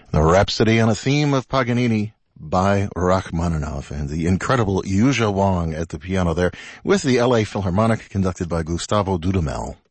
The Rhapsody on a Theme of Paganini by Rachmaninoff, and the incredible Yuja Wong at the piano there with the LA Philharmonic conducted by Gustavo Dudamel.